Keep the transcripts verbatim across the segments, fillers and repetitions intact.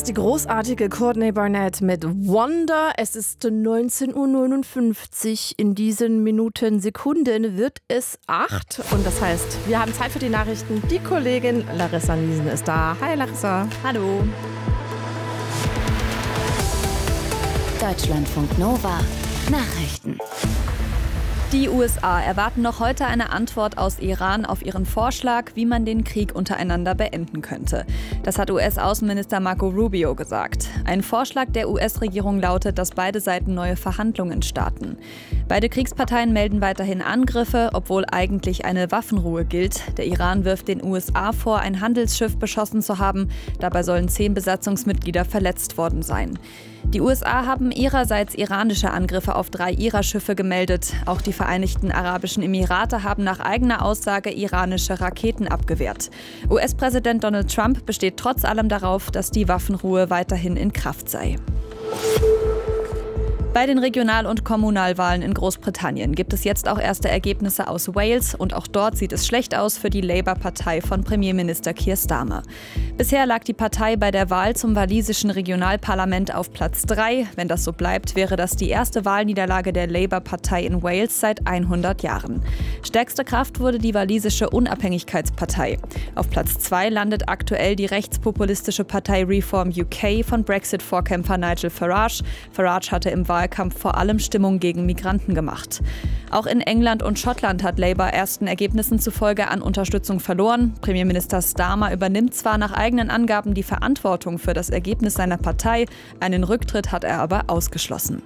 ist die großartige Courtney Barnett mit Wonder. Es ist neunzehn Uhr neunundfünfzig. In diesen Minuten, Sekunden wird es acht. Und das heißt, wir haben Zeit für die Nachrichten. Die Kollegin Larissa Niesen ist da. Hi Larissa. Hallo. Deutschlandfunk Nova. Nachrichten. Die U S A erwarten noch heute eine Antwort aus Iran auf ihren Vorschlag, wie man den Krieg untereinander beenden könnte. Das hat U S-Außenminister Marco Rubio gesagt. Ein Vorschlag der U S-Regierung lautet, dass beide Seiten neue Verhandlungen starten. Beide Kriegsparteien melden weiterhin Angriffe, obwohl eigentlich eine Waffenruhe gilt. Der Iran wirft den U S A vor, ein Handelsschiff beschossen zu haben. Dabei sollen zehn Besatzungsmitglieder verletzt worden sein. Die U S A haben ihrerseits iranische Angriffe auf drei ihrer Schiffe gemeldet. Auch die Vereinigten Arabischen Emirate haben nach eigener Aussage iranische Raketen abgewehrt. U S-Präsident Donald Trump besteht trotz allem darauf, dass die Waffenruhe weiterhin in Kraft sei. Bei den Regional- und Kommunalwahlen in Großbritannien gibt es jetzt auch erste Ergebnisse aus Wales und auch dort sieht es schlecht aus für die Labour-Partei von Premierminister Keir Starmer. Bisher lag die Partei bei der Wahl zum walisischen Regionalparlament auf Platz drei. Wenn das so bleibt, wäre das die erste Wahlniederlage der Labour-Partei in Wales seit hundert Jahren. Stärkste Kraft wurde die walisische Unabhängigkeitspartei. Auf Platz zwei landet aktuell die rechtspopulistische Partei Reform U K von Brexit-Vorkämpfer Nigel Farage. Farage hatte im Wahlkampf Wahlkampf vor allem Stimmung gegen Migranten gemacht. Auch in England und Schottland hat Labour ersten Ergebnissen zufolge an Unterstützung verloren. Premierminister Starmer übernimmt zwar nach eigenen Angaben die Verantwortung für das Ergebnis seiner Partei, einen Rücktritt hat er aber ausgeschlossen.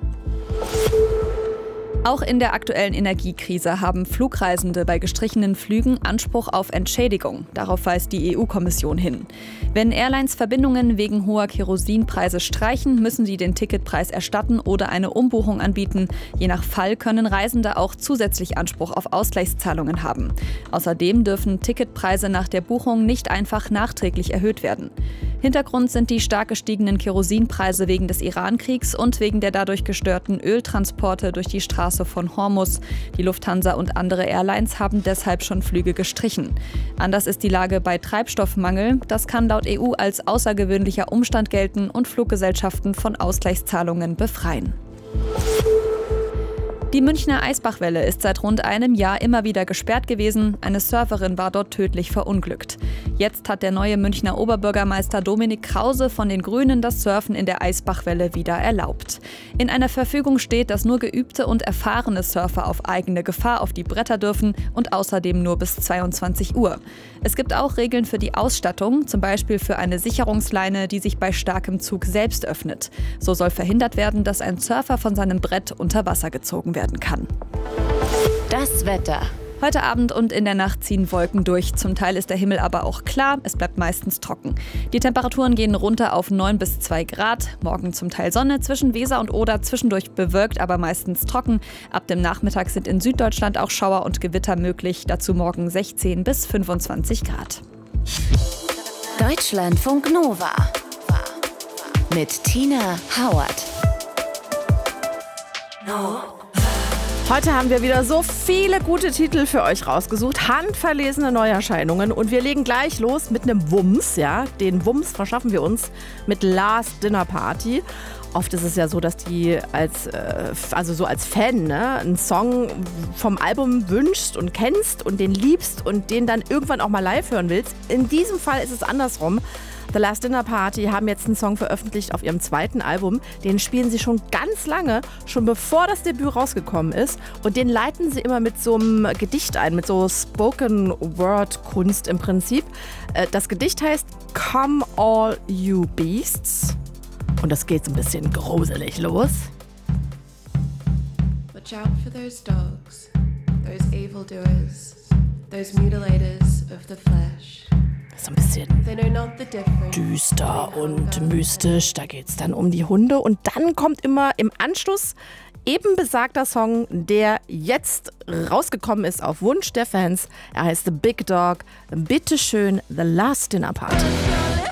Auch in der aktuellen Energiekrise haben Flugreisende bei gestrichenen Flügen Anspruch auf Entschädigung. Darauf weist die E U-Kommission hin. Wenn Airlines Verbindungen wegen hoher Kerosinpreise streichen, müssen sie den Ticketpreis erstatten oder eine Umbuchung anbieten. Je nach Fall können Reisende auch zusätzlich Anspruch auf Ausgleichszahlungen haben. Außerdem dürfen Ticketpreise nach der Buchung nicht einfach nachträglich erhöht werden. Hintergrund sind die stark gestiegenen Kerosinpreise wegen des Iran-Kriegs und wegen der dadurch gestörten Öltransporte durch die Straße von Hormuz. Die Lufthansa und andere Airlines haben deshalb schon Flüge gestrichen. Anders ist die Lage bei Treibstoffmangel. Das kann laut E U als außergewöhnlicher Umstand gelten und Fluggesellschaften von Ausgleichszahlungen befreien. Die Münchner Eisbachwelle ist seit rund einem Jahr immer wieder gesperrt gewesen. Eine Surferin war dort tödlich verunglückt. Jetzt hat der neue Münchner Oberbürgermeister Dominik Krause von den Grünen das Surfen in der Eisbachwelle wieder erlaubt. In einer Verfügung steht, dass nur geübte und erfahrene Surfer auf eigene Gefahr auf die Bretter dürfen und außerdem nur bis zweiundzwanzig Uhr. Es gibt auch Regeln für die Ausstattung, zum Beispiel für eine Sicherungsleine, die sich bei starkem Zug selbst öffnet. So soll verhindert werden, dass ein Surfer von seinem Brett unter Wasser gezogen wird. werden kann. Das Wetter. Heute Abend und in der Nacht ziehen Wolken durch. Zum Teil ist der Himmel aber auch klar. Es bleibt meistens trocken. Die Temperaturen gehen runter auf neun bis zwei Grad. Morgen zum Teil Sonne, zwischen Weser und Oder zwischendurch bewölkt, aber meistens trocken. Ab dem Nachmittag sind in Süddeutschland auch Schauer und Gewitter möglich. Dazu morgen sechzehn bis fünfundzwanzig Grad. Deutschlandfunk Nova. Mit Tina Howard. No. Heute haben wir wieder so viele gute Titel für euch rausgesucht, handverlesene Neuerscheinungen und wir legen gleich los mit einem Wumms, ja, den Wumms verschaffen wir uns mit Last Dinner Party. Oft ist es ja so, dass die als, äh, also so als Fan, ne, einen Song vom Album wünschst und kennst und den liebst und den dann irgendwann auch mal live hören willst. In diesem Fall ist es andersrum. The Last Dinner Party haben jetzt einen Song veröffentlicht auf ihrem zweiten Album. Den spielen sie schon ganz lange, schon bevor das Debüt rausgekommen ist. Und den leiten sie immer mit so einem Gedicht ein, mit so Spoken-Word-Kunst im Prinzip. Das Gedicht heißt Come All You Beasts. Und das geht so ein bisschen gruselig los. Watch out for those dogs, those evildoers, those mutilators of the flesh. So ein bisschen düster und mystisch. Da geht es dann um die Hunde. Und dann kommt immer im Anschluss eben besagter Song, der jetzt rausgekommen ist auf Wunsch der Fans. Er heißt The Big Dog. Bitteschön, The Last Dinner Party.